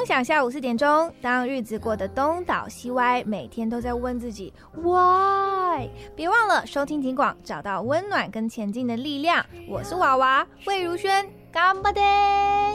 享下午4点钟，当日子过得东倒西歪，每天都在问自己 why。 别忘了收听警广，找到温暖跟前进的力量。我是娃娃魏如萱，干巴爹。